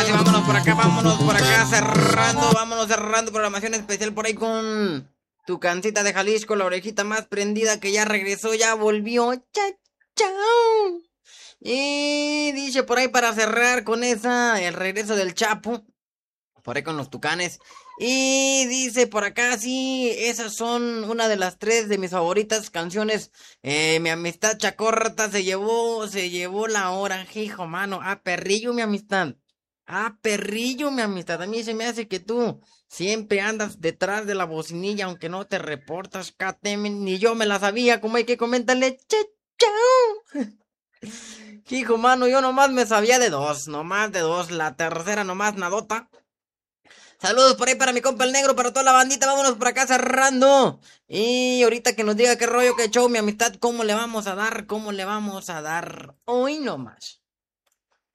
nomás. Y vámonos por acá, vámonos cerrando programación especial por ahí con tu cancita de Jalisco, la orejita más prendida que ya regresó, ya volvió. Chao. Y dice por ahí para cerrar con esa, el regreso del Chapo, por ahí con los Tucanes. Y dice por acá, sí, esas son una de las 3 de mis favoritas canciones. Mi amistad Chacorta se llevó la hora, hijo, mano. Perrillo, mi amistad. Perrillo, mi amistad. A mí se me hace que tú siempre andas detrás de la bocinilla, aunque no te reportas, Catemen. Ni yo me la sabía, como hay que comentarle. Chao. Hijo, mano, yo nomás me sabía de dos, nomás de dos. La tercera nomás nadota. Saludos por ahí para mi compa el negro, para toda la bandita, vámonos por acá cerrando. Y ahorita que nos diga qué rollo, qué show, mi amistad, cómo le vamos a dar, hoy nomás.